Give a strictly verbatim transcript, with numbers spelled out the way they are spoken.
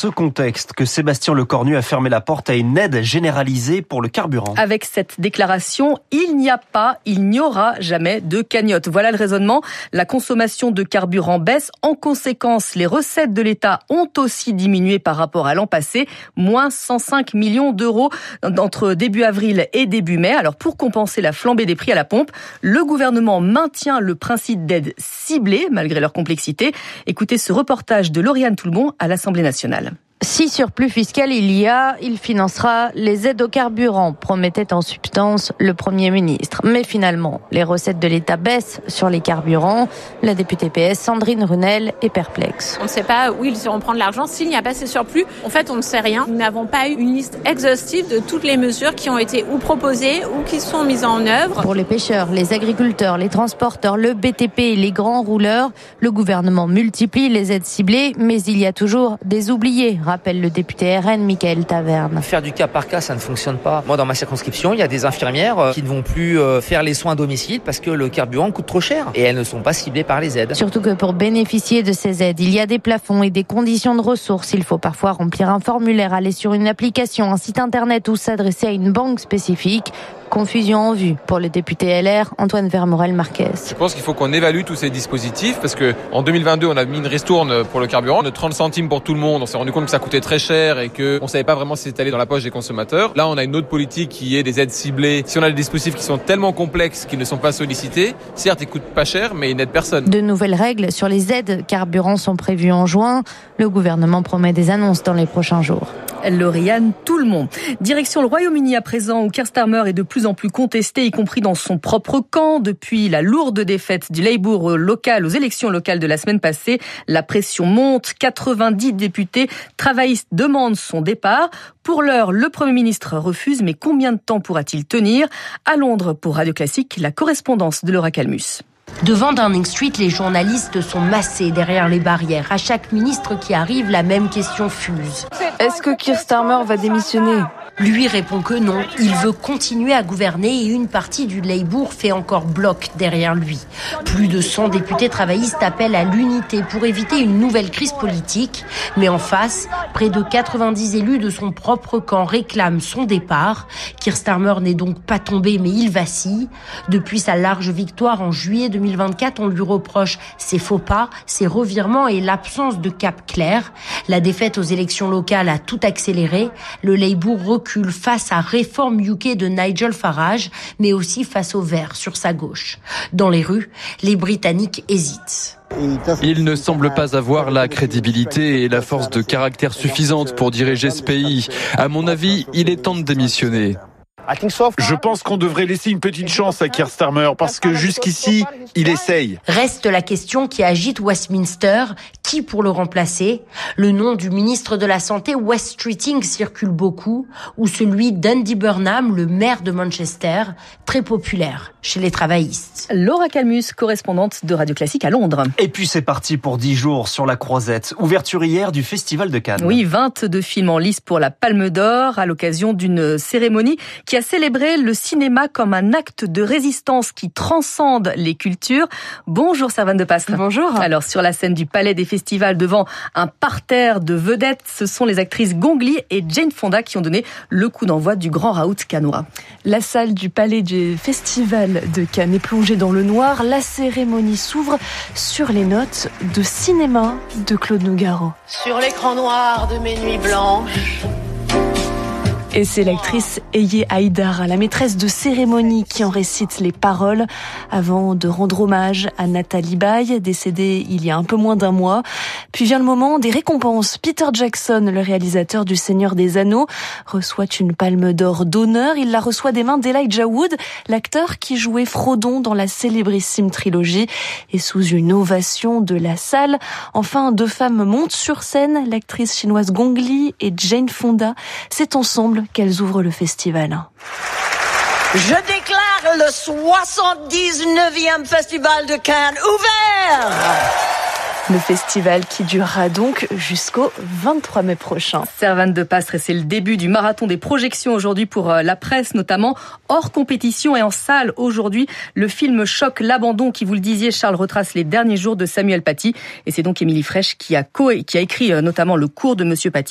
ce contexte que Sébastien Lecornu a fermé la porte à une aide généralisée pour le carburant. Avec cette déclaration, il n'y a pas, il n'y aura jamais de cagnotte. Voilà le raisonnement. La consommation de carburant baisse. En conséquence, les recettes de l'État ont aussi diminué par rapport à l'an passé. Moins cent cinq millions d'euros entre début avril et début mai. Alors pour compenser la flambée des prix à la pompe, le gouvernement maintient le principe d'aide ciblée malgré leur complexité. Écoutez ce reportage de Lauriane Toulmont à l'Assemblée nationale. Si surplus fiscal il y a, il financera les aides au carburant, promettait en substance le Premier ministre. Mais finalement, les recettes de l'État baissent sur les carburants. La députée P S, Sandrine Runel, est perplexe. On ne sait pas où ils iront prendre l'argent s'il n'y a pas ces surplus. En fait, on ne sait rien. Nous n'avons pas eu une liste exhaustive de toutes les mesures qui ont été ou proposées ou qui sont mises en œuvre. Pour les pêcheurs, les agriculteurs, les transporteurs, le B T P et les grands rouleurs, le gouvernement multiplie les aides ciblées, mais il y a toujours des oubliés, rappelle le député R N, Michael Taverne. Faire du cas par cas, ça ne fonctionne pas. Moi, dans ma circonscription, il y a des infirmières qui ne vont plus faire les soins à domicile parce que le carburant coûte trop cher et elles ne sont pas ciblées par les aides. Surtout que pour bénéficier de ces aides, il y a des plafonds et des conditions de ressources. Il faut parfois remplir un formulaire, aller sur une application, un site internet ou s'adresser à une banque spécifique. Confusion en vue pour le député L R, Antoine Vermorel-Marquez. Je pense qu'il faut qu'on évalue tous ces dispositifs parce que en deux mille vingt-deux, on a mis une ristourne pour le carburant de trente centimes pour tout le monde. On s'est rendu compte que ça coûtait très cher et que on savait pas vraiment si c'était allé dans la poche des consommateurs. Là, on a une autre politique qui est des aides ciblées. Si on a des dispositifs qui sont tellement complexes qu'ils ne sont pas sollicités, certes, ils coûtent pas cher, mais ils n'aident personne. De nouvelles règles sur les aides carburant sont prévues en juin. Le gouvernement promet des annonces dans les prochains jours. Lauriane Toulmont. Direction le Royaume-Uni à présent, où Keir Starmer est de plus en plus contesté, y compris dans son propre camp. Depuis la lourde défaite du Labour local aux élections locales de la semaine passée, la pression monte. quatre-vingt-dix députés travaillistes demandent son départ. Pour l'heure, le Premier ministre refuse, mais combien de temps pourra-t-il tenir ? À Londres, pour Radio Classique, la correspondance de Laura Calmus. Devant Downing Street, les journalistes sont massés derrière les barrières. À chaque ministre qui arrive, la même question fuse. Est-ce que Keir Starmer va démissionner ? Lui répond que non, il veut continuer à gouverner et une partie du Labour fait encore bloc derrière lui. Plus de cent députés travaillistes appellent à l'unité pour éviter une nouvelle crise politique. Mais en face, près de quatre-vingt-dix élus de son propre camp réclament son départ. Keir Starmer n'est donc pas tombé, mais il vacille. Depuis sa large victoire en juillet deux mille vingt-quatre, on lui reproche ses faux pas, ses revirements et l'absence de cap clair. La défaite aux élections locales a tout accéléré. Le Labour recule face à Réforme U K de Nigel Farage, mais aussi face aux Verts sur sa gauche. Dans les rues, les Britanniques hésitent. Il ne semble pas avoir la crédibilité et la force de caractère suffisante pour diriger ce pays. À mon avis, il est temps de démissionner. Je pense qu'on devrait laisser une petite chance à Keir Starmer parce que jusqu'ici, il essaye. Reste la question qui agite Westminster. Qui pour le remplacer ? Le nom du ministre de la Santé, Wes Streeting, circule beaucoup, ou celui d'Andy Burnham, le maire de Manchester, très populaire chez les travaillistes. Laura Calmus, correspondante de Radio Classique à Londres. Et puis c'est parti pour dix jours sur la Croisette. Ouverture hier du Festival de Cannes. Oui, vingt-deux films en lice pour la Palme d'Or à l'occasion d'une cérémonie qui a célébré le cinéma comme un acte de résistance qui transcende les cultures. Bonjour Servane de Pastre. Bonjour. Alors sur la scène du Palais des Festivals, devant un parterre de vedettes, ce sont les actrices Gong Li et Jane Fonda qui ont donné le coup d'envoi du grand raout cannois. La salle du Palais du Festival de Cannes est plongée dans le noir. La cérémonie s'ouvre sur les notes de cinéma de Claude Nougaro. Sur l'écran noir de mes nuits blanches. Et c'est l'actrice Eye Haïdar, la maîtresse de cérémonie, qui en récite les paroles avant de rendre hommage à Nathalie Baye, décédée il y a un peu moins d'un mois. Puis vient le moment des récompenses. Peter Jackson, le réalisateur du Seigneur des Anneaux, reçoit une palme d'or d'honneur. Il la reçoit des mains d'Elijah Wood, l'acteur qui jouait Frodon dans la célébrissime trilogie. Et sous une ovation de la salle, enfin deux femmes montent sur scène, l'actrice chinoise Gong Li et Jane Fonda. C'est ensemble qu'elles ouvrent le festival. Je déclare le soixante-dix-neuvième Festival de Cannes ouvert. Le festival qui durera donc jusqu'au vingt-trois mai prochain. Servane de Pastre, c'est le début du marathon des projections aujourd'hui pour la presse, notamment hors compétition et en salle. Aujourd'hui, le film Choc, l'abandon, qui, vous le disiez, Charles, retrace les derniers jours de Samuel Paty. Et c'est donc Émilie Frêche qui a, co- qui a écrit notamment le cours de Monsieur Paty.